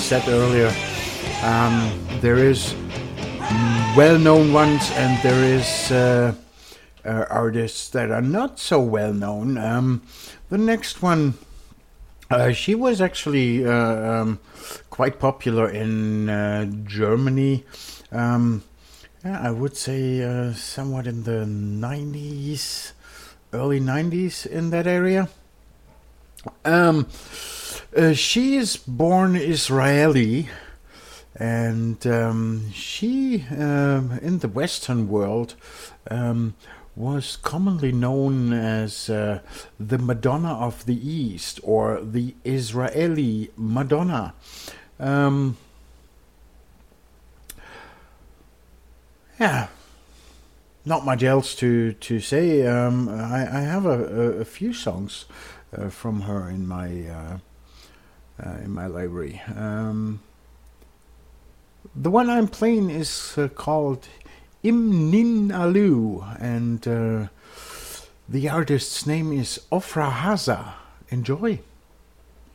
said earlier, there is well-known ones and there is artists that are not so well-known. The next one, she was actually quite popular in Germany. I would say somewhat in the 90s, early 90s in that area. She is born Israeli, and she, in the Western world, was commonly known as the Madonna of the East, or the Israeli Madonna. Yeah, not much else to say. I have a few songs from her in my library. The one I'm playing is called Im Nin Alu, and the artist's name is Ofra Haza. Enjoy.